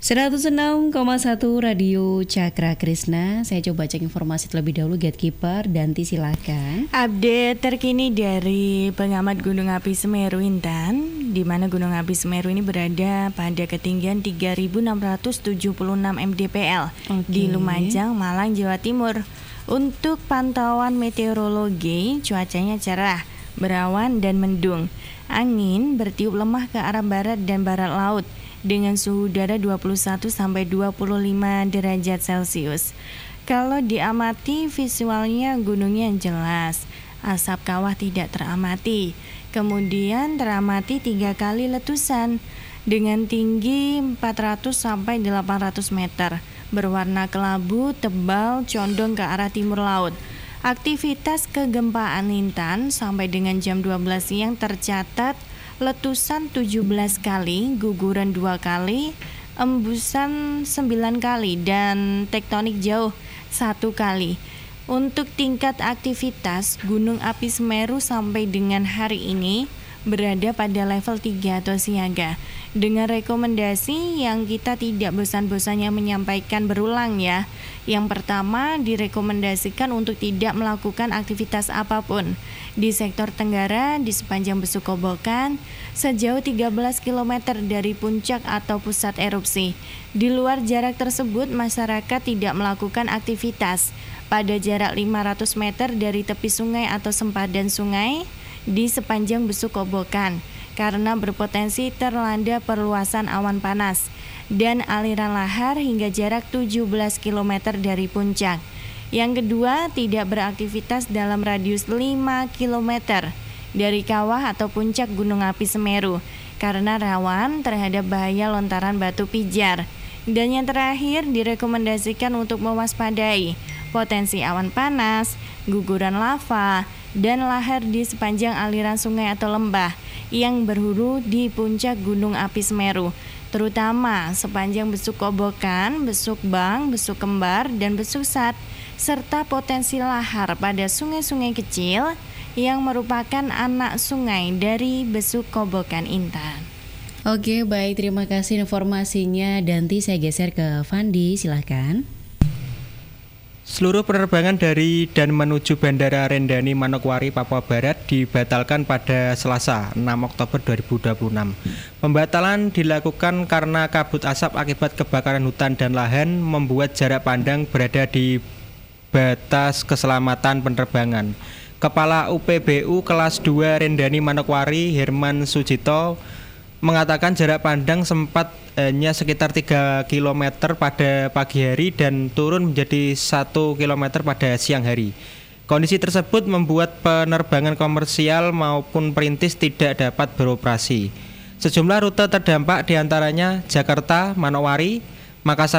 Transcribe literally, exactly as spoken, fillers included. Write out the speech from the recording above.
seratus enam koma satu Radio Cakra Krisna. Saya coba cek informasi terlebih dahulu. Gatekeeper Danti, silakan. Update terkini dari pengamat Gunung Api Semeru Intan, di mana Gunung Api Semeru ini berada pada ketinggian tiga ribu enam ratus tujuh puluh enam mdpl okay. di Lumajang, Malang, Jawa Timur. Untuk pantauan meteorologi, cuacanya cerah, berawan dan mendung. Angin bertiup lemah ke arah barat dan barat laut dengan suhu udara dua puluh satu sampai dua puluh lima derajat Celcius. Kalau diamati visualnya gunungnya jelas, asap kawah tidak teramati. Kemudian teramati tiga kali letusan dengan tinggi empat ratus sampai delapan ratus meter, berwarna kelabu, tebal, condong ke arah timur laut. Aktivitas kegempaan Intan sampai dengan jam dua belas siang tercatat letusan tujuh belas kali, guguran dua kali, embusan sembilan kali, dan tektonik jauh satu kali. Untuk tingkat aktivitas Gunung Api Semeru sampai dengan hari ini berada pada level tiga atau siaga, dengan rekomendasi yang kita tidak bosan-bosannya menyampaikan berulang ya. Yang pertama, direkomendasikan untuk tidak melakukan aktivitas apapun di sektor Tenggara di sepanjang Besuk Kobokan sejauh tiga belas kilometer dari puncak atau pusat erupsi. Di luar jarak tersebut, masyarakat tidak melakukan aktivitas pada jarak lima ratus meter dari tepi sungai atau sempadan sungai di sepanjang Besuk Kobokan karena berpotensi terlanda perluasan awan panas dan aliran lahar hingga jarak tujuh belas kilometer dari puncak. Yang kedua, tidak beraktivitas dalam radius lima kilometer dari kawah atau puncak Gunung Api Semeru karena rawan terhadap bahaya lontaran batu pijar. Dan yang terakhir, direkomendasikan untuk mewaspadai potensi awan panas, guguran lava, dan lahar di sepanjang aliran sungai atau lembah yang berhulu di puncak Gunung Api Semeru, terutama sepanjang Besuk Kobokan, Besuk Bang, Besuk Kembar, dan Besuk Sat, serta potensi lahar pada sungai-sungai kecil yang merupakan anak sungai dari Besuk Kobokan Intan. Oke, baik, terima kasih informasinya. Danti, saya geser ke Fandi, silahkan. Seluruh penerbangan dari dan menuju Bandara Rendani Manokwari, Papua Barat dibatalkan pada Selasa enam Oktober dua ribu dua puluh enam. Pembatalan dilakukan karena kabut asap akibat kebakaran hutan dan lahan membuat jarak pandang berada di batas keselamatan penerbangan. Kepala U P B U kelas dua Rendani Manokwari, Herman Sujito, mengatakan jarak pandang sempat hanya sekitar tiga kilometer pada pagi hari dan turun menjadi satu kilometer pada siang hari. Kondisi tersebut membuat penerbangan komersial maupun perintis tidak dapat beroperasi. Sejumlah rute terdampak diantaranya Jakarta, Manokwari, Makassar,